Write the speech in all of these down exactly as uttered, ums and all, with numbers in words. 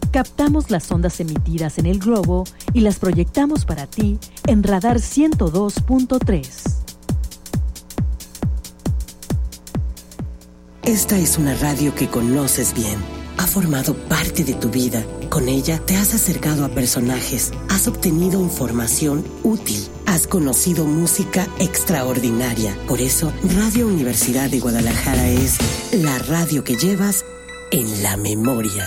Captamos las ondas emitidas en el globo y las proyectamos para ti en Radar ciento dos punto tres. Esta es una radio que conoces bien. Ha formado parte de tu vida. Con ella te has acercado a personajes, has obtenido información útil, has conocido música extraordinaria. Por eso, Radio Universidad de Guadalajara es la radio que llevas en la memoria.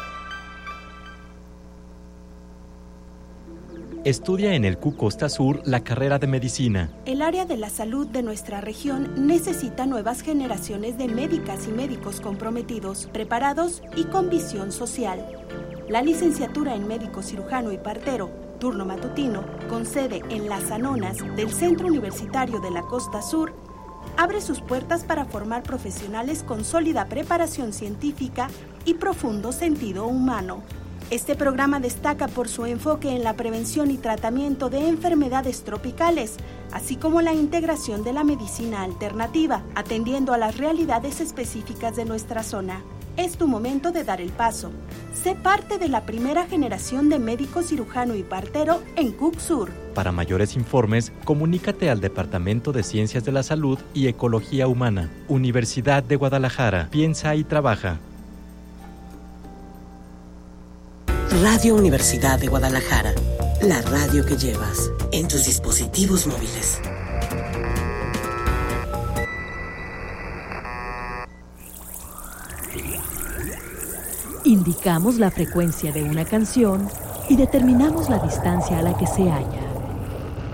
Estudia en el C U Costa Sur la carrera de medicina. El área de la salud de nuestra región necesita nuevas generaciones de médicas y médicos comprometidos, preparados y con visión social. La licenciatura en médico cirujano y partero, turno matutino, con sede en Las Anonas del Centro Universitario de la Costa Sur, abre sus puertas para formar profesionales con sólida preparación científica y profundo sentido humano. Este programa destaca por su enfoque en la prevención y tratamiento de enfermedades tropicales, así como la integración de la medicina alternativa, atendiendo a las realidades específicas de nuestra zona. Es tu momento de dar el paso. Sé parte de la primera generación de médico cirujano y partero en C U C Sur. Para mayores informes, comunícate al Departamento de Ciencias de la Salud y Ecología Humana, Universidad de Guadalajara. Piensa y trabaja. Radio Universidad de Guadalajara, la radio que llevas en tus dispositivos móviles. Indicamos la frecuencia de una canción y determinamos la distancia a la que se halla.